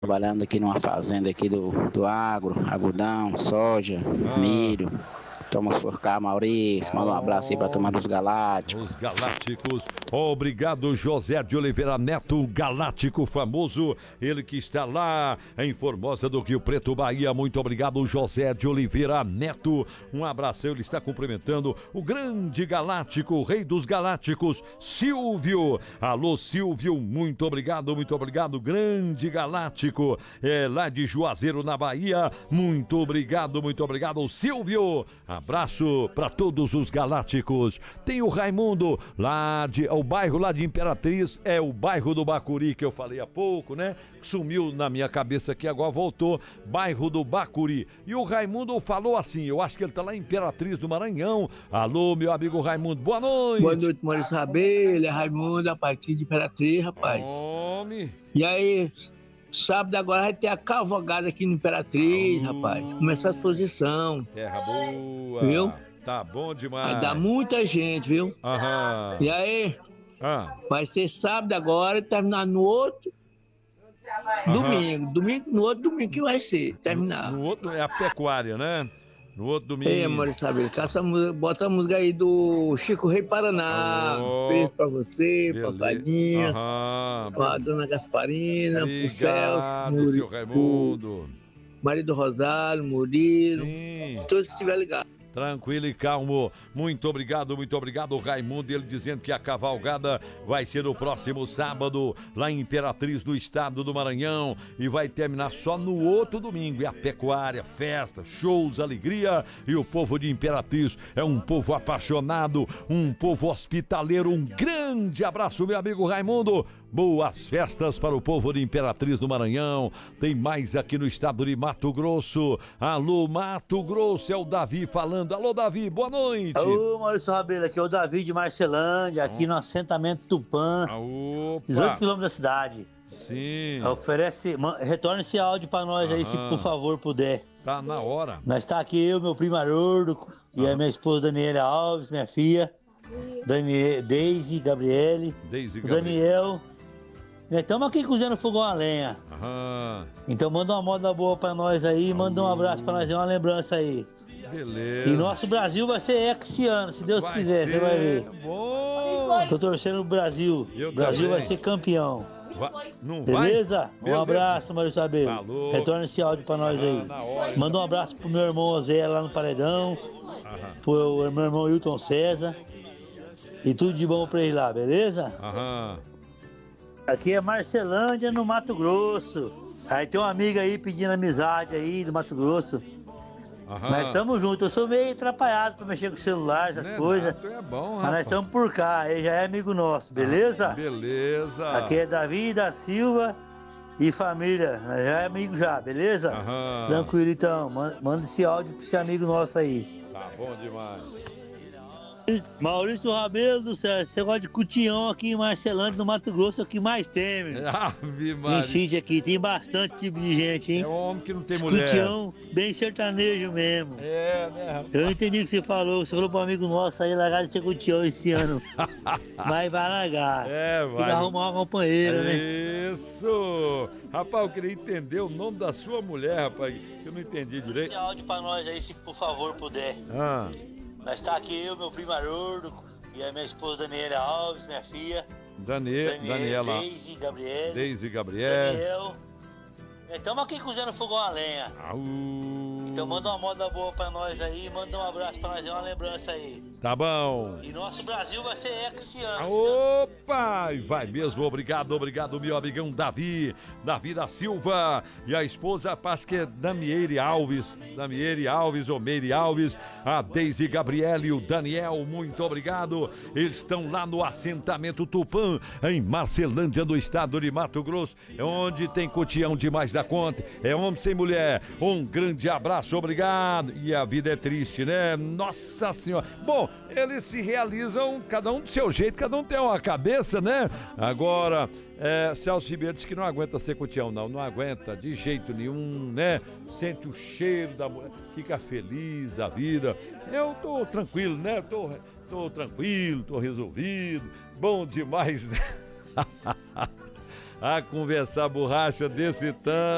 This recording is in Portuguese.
trabalhando aqui numa fazenda aqui do agro, algodão, soja, Ah. milho. Thomas Forcar, Maurício, manda um abraço aí pra turma dos Galácticos. Os Galácticos. Obrigado, José de Oliveira Neto, galáctico famoso. Ele que está lá em Formosa do Rio Preto, Bahia. Muito obrigado, José de Oliveira Neto. Um abração. Ele está cumprimentando o grande galáctico, o rei dos galácticos, Silvio. Alô, Silvio. Muito obrigado, grande galáctico. É lá de Juazeiro, na Bahia. Muito obrigado, Silvio. Abraço para todos os galácticos. Tem o Raimundo, o bairro lá de Imperatriz, é o bairro do Bacuri, que eu falei há pouco, né? Sumiu na minha cabeça aqui, agora voltou. Bairro do Bacuri. E o Raimundo falou assim, eu acho que ele tá lá em Imperatriz do Maranhão. Alô, meu amigo Raimundo, boa noite. Boa noite, Maurício Rabelo, é Raimundo, a partir de Imperatriz, rapaz. Homem. E aí, sábado agora vai ter a cavalgada aqui no Imperatriz, rapaz. Começar a exposição. Terra boa. Viu? Tá bom demais. Vai dar muita gente, viu? Aham. E aí, Ah. vai ser sábado agora e terminar no outro domingo. No outro domingo que vai ser, terminar. No outro é a pecuária, né? No outro domingo. Ei, Maurício Rabelo, bota a música aí do Chico Rei Paraná. Feliz pra você, pra Fadinha, pra Dona Gasparina, pro Celso, seu Raimundo. Marido Rosário, Murilo, todos que estiver ligado. Tranquilo e calmo. Muito obrigado, Raimundo. Ele dizendo que a cavalgada vai ser no próximo sábado, lá em Imperatriz do estado do Maranhão, e vai terminar só no outro domingo. E a pecuária, festa, shows, alegria. E o povo de Imperatriz é um povo apaixonado, um povo hospitaleiro. Um grande abraço, meu amigo Raimundo. Boas festas para o povo de Imperatriz do Maranhão. Tem mais aqui no estado de Mato Grosso. Alô, Mato Grosso, é o Davi falando. Alô, Davi, boa noite. Alô, Maurício Rabelo, aqui é o Davi de Marcelândia, aqui no assentamento Tupã. Opa. 18 quilômetros da cidade. Sim. Retorne esse áudio pra nós aí, se por favor puder. Tá na hora. Nós tá aqui, eu, meu primo Haroldo, e a minha esposa Daniela Alves, minha filha, Deise, Gabriele, o Daniel. Estamos aqui cozinhando fogão a lenha. Então manda uma moda boa pra nós aí, manda um abraço pra nós e uma lembrança aí. Beleza. E nosso Brasil vai ser esse ano, se Deus quiser, você vai ver. Bom. Tô torcendo o Brasil. O Brasil vai ser campeão. Não Beleza? Vai? Um abraço, Maurício Rabelo. Falou. Retorna esse áudio pra nós aí. Manda um abraço pro meu irmão Zé lá no Paredão. Pro meu irmão Hilton César. E tudo de bom pra ele lá, beleza? Aqui é Marcelândia, no Mato Grosso. Aí tem uma amiga aí pedindo amizade aí do Mato Grosso. Nós estamos juntos. Eu sou meio atrapalhado pra mexer com o celular, essas coisas. É bom, mas nós estamos por cá, ele já é amigo nosso, beleza? Beleza. Aqui é Davi da Silva e família. Nós já é amigo já, beleza? Tranquilo então. Manda esse áudio pro esse amigo nosso aí. Tá bom demais. Maurício Rabelo do céu, esse negócio de cutião aqui em Marcelândia, no Mato Grosso, é o que mais tem, meu. Ave Maria. Em sítio aqui, tem bastante tipo de gente, hein? É homem que não tem mulher. Cutião bem sertanejo mesmo. É, né, rapaz? Eu entendi o que você falou pro amigo nosso aí, largar de ser cutião esse ano. Mas vai largar. Vai. Tem que arrumar uma companheira, né? Isso! Rapaz, eu queria entender o nome da sua mulher, rapaz, que eu não entendi direito. Esse áudio pra nós aí, se por favor puder. Nós tá aqui, eu, meu primo Haroldo, e a minha esposa Daniela Alves, minha filha. Daniela. Deise, Gabriel. Daniel. Estamos aqui cozinhando fogão a lenha. Então manda uma moda boa pra nós aí, manda um abraço pra nós e uma lembrança aí. Tá bom. E nosso Brasil vai ser esse ano. Opa! E vai mesmo, obrigado, meu amigão Davi da Silva. E a esposa, parece que é Damieire Alves ou Meire Alves, a Deise Gabriele e o Daniel, muito obrigado. Eles estão lá no assentamento Tupã, em Marcelândia, no estado de Mato Grosso, onde tem cutião demais da conta, é homem sem mulher. Um grande abraço, obrigado. E a vida é triste, né? Nossa Senhora. Bom, eles se realizam, cada um do seu jeito, cada um tem uma cabeça, né? Agora, Celso Ribeiro disse que não aguenta ser cutião, não aguenta de jeito nenhum, né? Sente o cheiro da mulher, fica feliz da vida. Eu tô tranquilo, né? Tô tranquilo, tô resolvido. Bom demais, né? A conversar borracha desse tanto.